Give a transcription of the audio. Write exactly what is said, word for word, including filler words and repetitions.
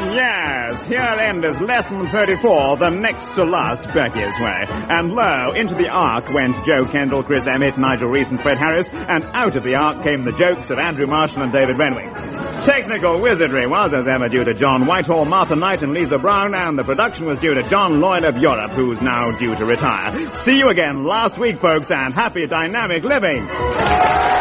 Yes, here endeth lesson thirty-four, the next to last Becky's way. And lo, into the ark went Joe Kendall, Chris Emmett, Nigel Reese and Fred Harris, and out of the ark came the jokes of Andrew Marshall and David Renwick. Technical wizardry was, as ever, due to John Whitehall, Martha Knight and Lisa Brown, and the production was due to John Lloyd of Europe, who's now due to retire. See you again last week, folks, and happy dynamic living!